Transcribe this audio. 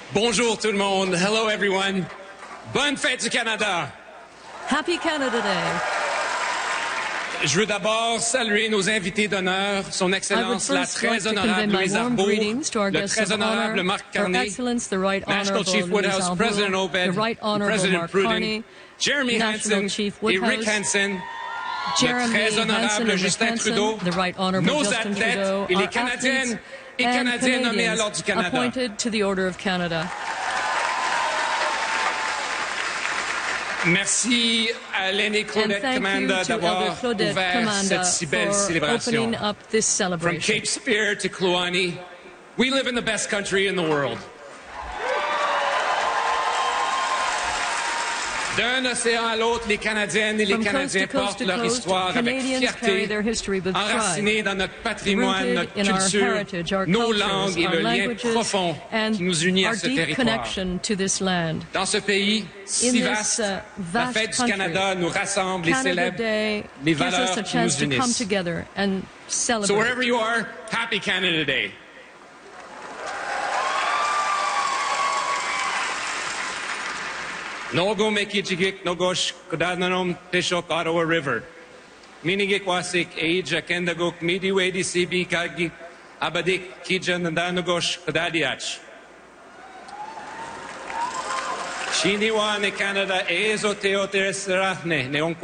Bonjour tout le monde. Hello everyone. Bonne fête du Canada. Happy Canada Day. Je veux d'abord saluer nos invités d'honneur, son Excellence la très honorable Louise Arbour, le très honorable Marc Carney, National Chief Woodhouse, President Obed, President Pruding, Jeremy Hansen et Rick Hansen, le très honorable Justin Trudeau, nos athlètes et les Canadiennes et Canadiens nommés à l'Ordre du Canada. Merci à l'aînée Claudette Commanda d'avoir ouvert cette si belle célébration. From Cape Spear to Kluane, we live in the best country in the world. D'un océan à l'autre, les Canadiennes et les Canadiens portent leur histoire avec fierté, enracinée dans notre patrimoine, notre culture, nos langues et le lien profond qui nous unit à ce territoire. Dans ce pays si vaste, la fête du Canada nous rassemble et célèbre les valeurs qui nous unissent. So wherever you are, Happy Canada Day. Nogo mekijigik nogosh kodananom pishok Ottawa River. Minigik wasik age akendagok midi wedi sibi kagi abadik kijan nandanogosh kodadiach. Shiniwa ne Canada ezo teoteres rahne neon